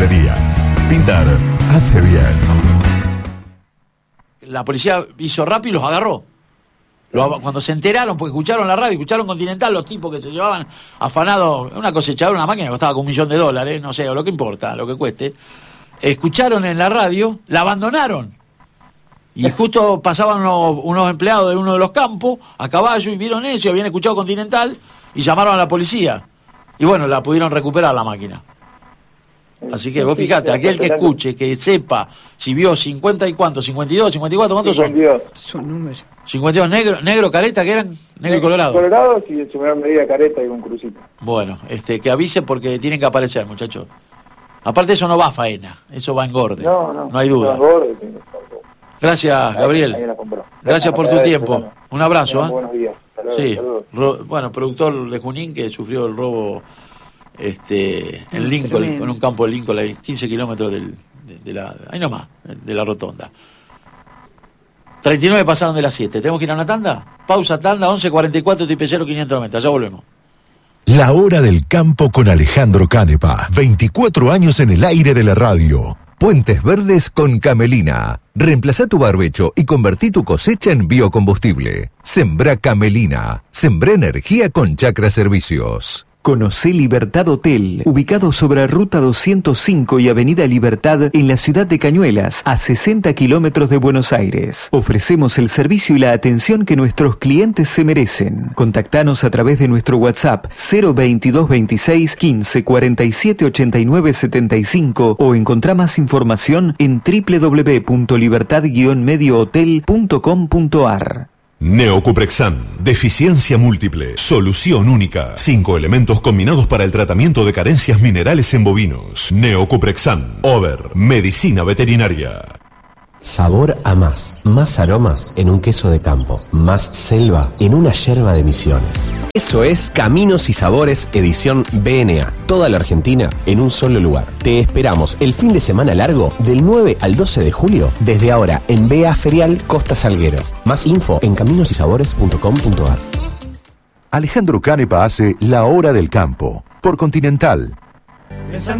de Díaz. Pintar hace bien. La policía hizo rápido y los agarró. Cuando se enteraron, porque escucharon la radio, escucharon Continental, los tipos que se llevaban afanados, una cosechadora, una máquina que costaba como $1.000.000, no sé, o lo que importa, lo que cueste. Escucharon en la radio, la abandonaron. Y justo pasaban unos empleados de uno de los campos a caballo y vieron eso, habían escuchado Continental y llamaron a la policía. Y bueno, la pudieron recuperar la máquina. Así que vos fijate, aquel que escuche, que sepa si vio 50 y cuánto, 52, 54, ¿cuántos 52. Son números. 52 negro, careta, ¿qué eran? Negro y colorado. Colorados y en su menor medida careta y un crucito. Bueno, que avise porque tienen que aparecer, muchachos. Aparte eso no va a faena, eso va a engorde. No hay duda. Gracias, Gabriel. Gracias por tu tiempo. Un abrazo. Buenos días. Sí. Bueno, productor de Junín que sufrió el robo en Lincoln, con un campo de Lincoln, a 15 kilómetros de la rotonda. 39 pasaron de las 7. ¿Tenemos que ir a una tanda? Pausa, tanda, 11:44, TP 0590. Ya volvemos. La Hora del Campo con Alejandro Canepa. 24 años en el aire de la radio. Puentes Verdes con Camelina. Reemplazá tu barbecho y convertí tu cosecha en biocombustible. Sembrá Camelina. Sembrá energía con Chacra Servicios. Conocé Libertad Hotel, ubicado sobre Ruta 205 y Avenida Libertad en la ciudad de Cañuelas, a 60 kilómetros de Buenos Aires. Ofrecemos el servicio y la atención que nuestros clientes se merecen. Contactanos a través de nuestro WhatsApp 02226 15 47 89 75 o encontrá más información en www.libertad-mediohotel.com.ar. Neocuprexan, deficiencia múltiple, solución única. 5 elementos combinados para el tratamiento de carencias minerales en bovinos. Neocuprexan, Over, medicina veterinaria. Sabor a más. Más aromas en un queso de campo. Más selva en una yerba de Misiones. Eso es Caminos y Sabores edición BNA. Toda la Argentina en un solo lugar. Te esperamos el fin de semana largo del 9 al 12 de julio. Desde ahora en BA Ferial Costa Salguero. Más info en caminosysabores.com.ar. Alejandro Canepa hace La Hora del Campo por Continental.